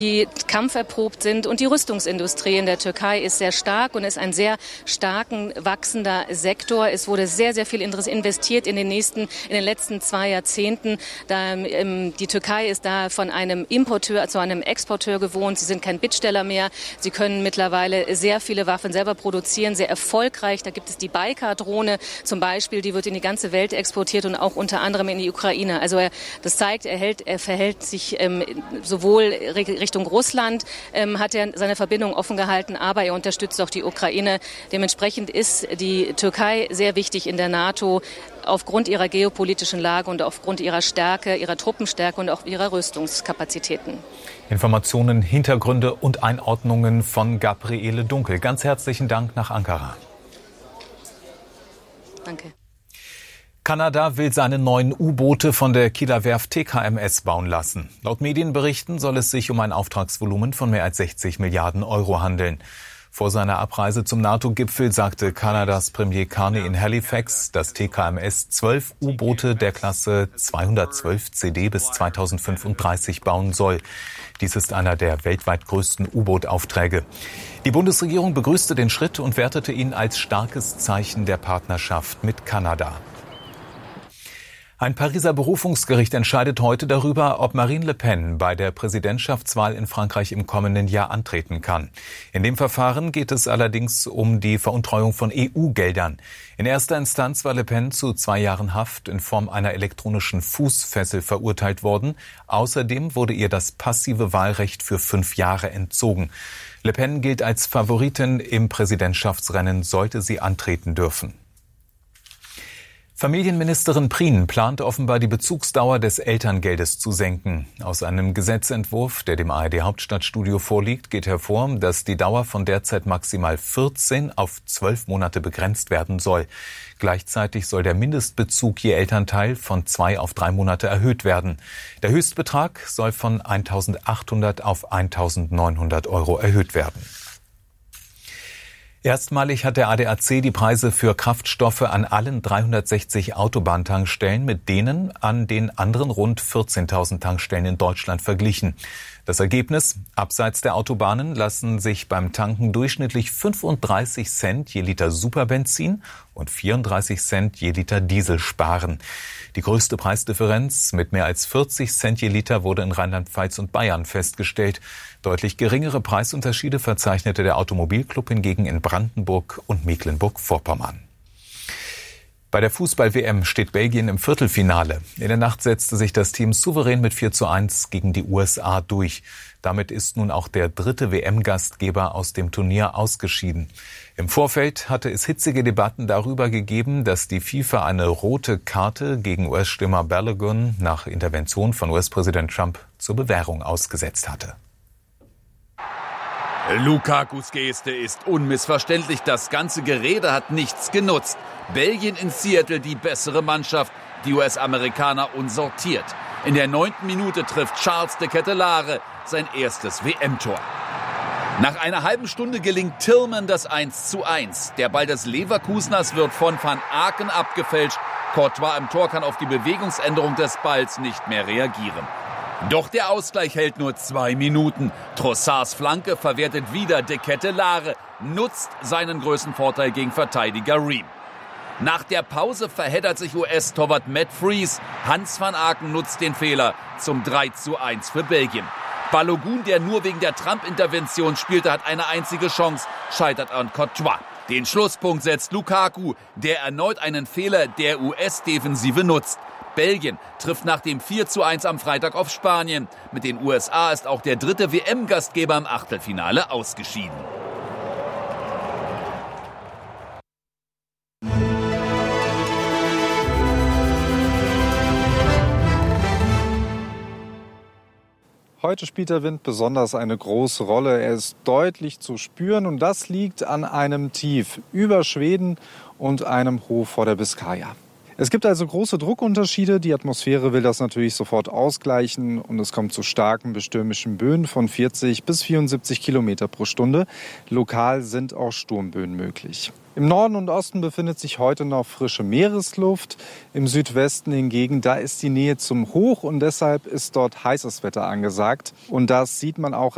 die kampferprobt sind. Und die Rüstungsindustrie in der Türkei ist sehr stark und ist ein sehr starken, wachsender Sektor. Es wurde sehr, sehr viel investiert in den letzten 2 Jahrzehnten. Die Türkei ist da von einem Importeur zu einem Exporteur gewohnt. Sie sind kein Bittsteller mehr. Sie können mittlerweile sehr viele Waffen selber produzieren, sehr erfolgreich. Da gibt es die Baykar-Drohne zum Beispiel, die wird in die ganze Welt exportiert und auch unter anderem in die Ukraine. Also das zeigt, er verhält sich sowohl Richtung Russland, hat er seine Verbindung offen gehalten, aber er unterstützt auch die Ukraine. Dementsprechend ist die Türkei sehr wichtig in der NATO aufgrund ihrer geopolitischen Lage und aufgrund ihrer Stärke, ihrer Truppenstärke und auch ihrer Rüstungskapazitäten. Informationen, Hintergründe und Einordnungen von Gabriele Dunkel. Ganz herzlichen Dank nach Ankara. Danke. Kanada will seine neuen U-Boote von der Kieler Werft TKMS bauen lassen. Laut Medienberichten soll es sich um ein Auftragsvolumen von mehr als 60 Milliarden Euro handeln. Vor seiner Abreise zum NATO-Gipfel sagte Kanadas Premier Carney in Halifax, dass TKMS 12 U-Boote der Klasse 212 CD bis 2035 bauen soll. Dies ist einer der weltweit größten U-Boot-Aufträge. Die Bundesregierung begrüßte den Schritt und wertete ihn als starkes Zeichen der Partnerschaft mit Kanada. Ein Pariser Berufungsgericht entscheidet heute darüber, ob Marine Le Pen bei der Präsidentschaftswahl in Frankreich im kommenden Jahr antreten kann. In dem Verfahren geht es allerdings um die Veruntreuung von EU-Geldern. In erster Instanz war Le Pen zu 2 Jahren Haft in Form einer elektronischen Fußfessel verurteilt worden. Außerdem wurde ihr das passive Wahlrecht für 5 Jahre entzogen. Le Pen gilt als Favoritin im Präsidentschaftsrennen, sollte sie antreten dürfen. Familienministerin Prien plant offenbar die Bezugsdauer des Elterngeldes zu senken. Aus einem Gesetzentwurf, der dem ARD-Hauptstadtstudio vorliegt, geht hervor, dass die Dauer von derzeit maximal 14 auf 12 Monate begrenzt werden soll. Gleichzeitig soll der Mindestbezug je Elternteil von 2 auf 3 Monate erhöht werden. Der Höchstbetrag soll von 1.800 auf 1.900 Euro erhöht werden. Erstmalig hat der ADAC die Preise für Kraftstoffe an allen 360 Autobahntankstellen mit denen an den anderen rund 14.000 Tankstellen in Deutschland verglichen. Das Ergebnis: Abseits der Autobahnen lassen sich beim Tanken durchschnittlich 35 Cent je Liter Superbenzin und 34 Cent je Liter Diesel sparen. Die größte Preisdifferenz mit mehr als 40 Cent je Liter wurde in Rheinland-Pfalz und Bayern festgestellt. Deutlich geringere Preisunterschiede verzeichnete der Automobilclub hingegen in Brandenburg und Mecklenburg-Vorpommern. Bei der Fußball-WM steht Belgien im Viertelfinale. In der Nacht setzte sich das Team souverän mit 4:1 gegen die USA durch. Damit ist nun auch der 3. WM-Gastgeber aus dem Turnier ausgeschieden. Im Vorfeld hatte es hitzige Debatten darüber gegeben, dass die FIFA eine rote Karte gegen US-Stürmer Balogun nach Intervention von US-Präsident Trump zur Bewährung ausgesetzt hatte. Lukakus Geste ist unmissverständlich. Das ganze Gerede hat nichts genutzt. Belgien in Seattle die bessere Mannschaft, die US-Amerikaner unsortiert. In der 9. Minute trifft Charles de Ketelaere sein erstes WM-Tor. Nach einer halben Stunde gelingt Tillman das 1:1. Der Ball des Leverkuseners wird von Van Aken abgefälscht. Courtois im Tor kann auf die Bewegungsänderung des Balls nicht mehr reagieren. Doch der Ausgleich hält nur 2 Minuten. Trossards Flanke verwertet wieder de Ketelaere, nutzt seinen Größenvorteil gegen Verteidiger Ream. Nach der Pause verheddert sich US-Torwart Matt Freese. Hans van Aken nutzt den Fehler zum 3:1 für Belgien. Balogun, der nur wegen der Trump-Intervention spielte, hat eine einzige Chance, scheitert an Courtois. Den Schlusspunkt setzt Lukaku, der erneut einen Fehler der US-Defensive nutzt. Belgien trifft nach dem 4:1 am Freitag auf Spanien. Mit den USA ist auch der 3. WM-Gastgeber im Achtelfinale ausgeschieden. Heute spielt der Wind besonders eine große Rolle. Er ist deutlich zu spüren und das liegt an einem Tief über Schweden und einem Hoch vor der Biskaya. Es gibt also große Druckunterschiede. Die Atmosphäre will das natürlich sofort ausgleichen und es kommt zu starken bis stürmischen Böen von 40 bis 74 Kilometer pro Stunde. Lokal sind auch Sturmböen möglich. Im Norden und Osten befindet sich heute noch frische Meeresluft. Im Südwesten hingegen, da ist die Nähe zum Hoch und deshalb ist dort heißes Wetter angesagt. Und das sieht man auch